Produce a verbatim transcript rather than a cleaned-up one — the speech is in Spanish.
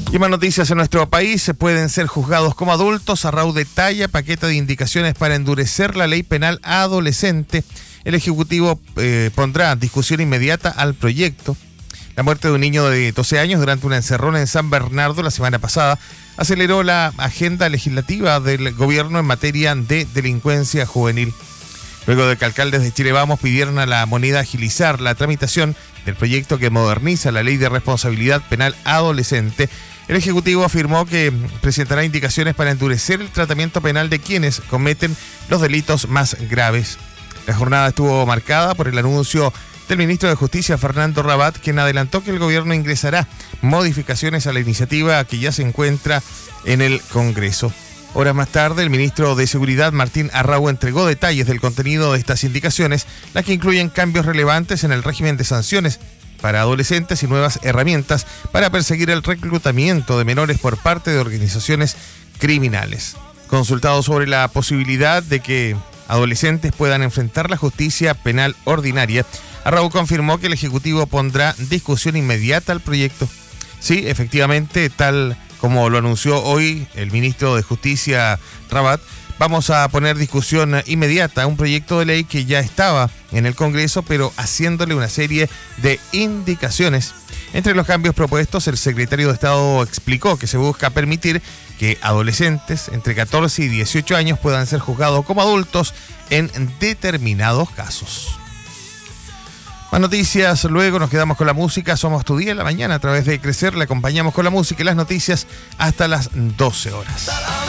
Y más noticias en nuestro país. Se pueden ser juzgados como adultos. Arrau detalla paquete de indicaciones para endurecer la ley penal adolescente. El Ejecutivo eh, pondrá discusión inmediata al proyecto. La muerte de un niño de doce años durante una encerrona en San Bernardo la semana pasada aceleró la agenda legislativa del gobierno en materia de delincuencia juvenil. Luego de que alcaldes de Chile Vamos pidieron a la moneda agilizar la tramitación del proyecto que moderniza la ley de responsabilidad penal adolescente, el Ejecutivo afirmó que presentará indicaciones para endurecer el tratamiento penal de quienes cometen los delitos más graves. La jornada estuvo marcada por el anuncio del ministro de Justicia, Fernando Rabat, quien adelantó que el gobierno ingresará modificaciones a la iniciativa que ya se encuentra en el Congreso. Horas más tarde, el ministro de Seguridad, Martín Arrau, entregó detalles del contenido de estas indicaciones, las que incluyen cambios relevantes en el régimen de sanciones para adolescentes y nuevas herramientas para perseguir el reclutamiento de menores por parte de organizaciones criminales. Consultado sobre la posibilidad de que adolescentes puedan enfrentar la justicia penal ordinaria, Arrau confirmó que el Ejecutivo pondrá discusión inmediata al proyecto. Sí, efectivamente, tal como lo anunció hoy el ministro de Justicia, Rabat, vamos a poner discusión inmediata a un proyecto de ley que ya estaba en el Congreso, pero haciéndole una serie de indicaciones. Entre los cambios propuestos, el secretario de Estado explicó que se busca permitir que adolescentes entre catorce y dieciocho años puedan ser juzgados como adultos en determinados casos. Más noticias, luego nos quedamos con la música. Somos Tu Día en la Mañana a través de Crecer. Le acompañamos con la música y las noticias hasta las doce horas.